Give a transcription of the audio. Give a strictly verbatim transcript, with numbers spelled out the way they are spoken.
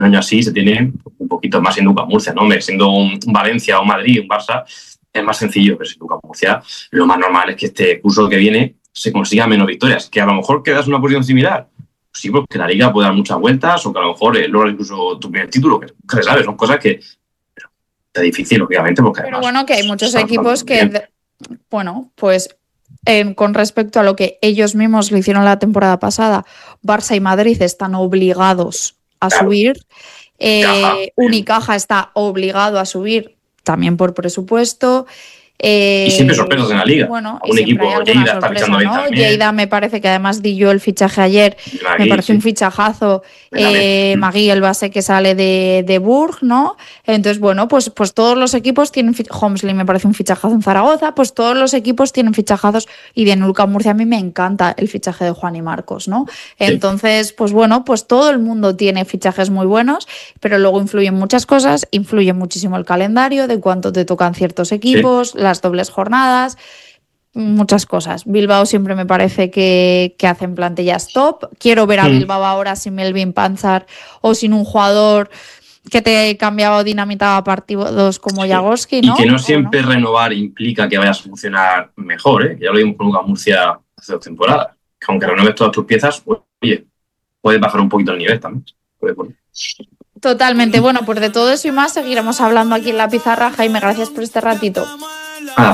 un año así se tiene un poquito más en Lucas Murcia, ¿no? Siendo un Valencia o Madrid, un Barça, es más sencillo, pero si Lucas Murcia, lo más normal es que este curso que viene se consiga menos victorias, que a lo mejor quedas en una posición similar. Sí, porque la liga puede dar muchas vueltas o que a lo mejor eh, logra incluso tu primer título, que, que se sabe, son cosas que es difícil, obviamente, porque pero además... bueno, que hay muchos equipos que, de, bueno, pues eh, con respecto a lo que ellos mismos le hicieron la temporada pasada, Barça y Madrid están obligados a claro. subir, eh, Caja. Unicaja está obligado a subir también por presupuesto. Eh, y siempre sorpresas en la liga. Bueno, un equipo, Lleida está fichando ahí también. Lleida me parece que además di yo el fichaje ayer, Magui, me parece sí. un fichajazo. Eh, Magui, el base que sale de, de Burg, ¿no? Entonces, bueno, pues, pues todos los equipos tienen, Homsley me parece un fichajazo en Zaragoza, pues todos los equipos tienen fichajazos y de Nulca Murcia a mí me encanta el fichaje de Juan y Marcos, ¿no? Entonces, sí. pues bueno, pues todo el mundo tiene fichajes muy buenos, pero luego influyen muchas cosas, influye muchísimo el calendario de cuánto te tocan ciertos equipos, sí. las dobles jornadas, muchas cosas. Bilbao siempre me parece que, que hacen plantillas top. Quiero ver a mm. Bilbao ahora sin Melvin Panzar o sin un jugador que te cambiaba o dinamitaba partidos como sí. Jagoski, ¿no? Y que no siempre no? renovar implica que vayas a funcionar mejor, ¿eh? Ya lo vimos con Lucas Murcia hace dos temporadas. Que aunque renueves todas tus piezas, pues, oye, puedes bajar un poquito el nivel también. Puede poner. Totalmente. Bueno, pues de todo eso y más seguiremos hablando aquí en La Pizarra. Jaime, gracias por este ratito. Ah.